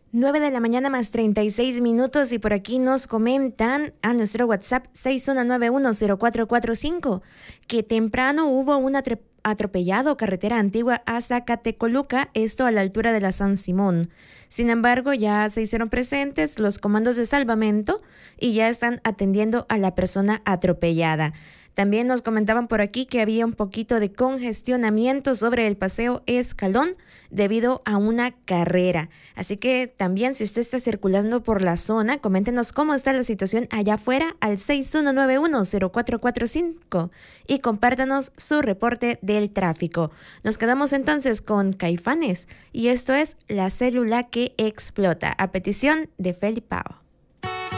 9 de la mañana más 36 minutos y por aquí nos comentan a nuestro WhatsApp 61910445 que temprano hubo un atropellado carretera antigua a Zacatecoluca, esto a la altura de la San Simón. Sin embargo, ya se hicieron presentes los comandos de salvamento y ya están atendiendo a la persona atropellada. También nos comentaban por aquí que había un poquito de congestionamiento sobre el Paseo Escalón debido a una carrera. Así que también si usted está circulando por la zona, coméntenos cómo está la situación allá afuera al 61910445 y compártanos su reporte del tráfico. Nos quedamos entonces con Caifanes y esto es La Célula que Explota, a petición de Felipao.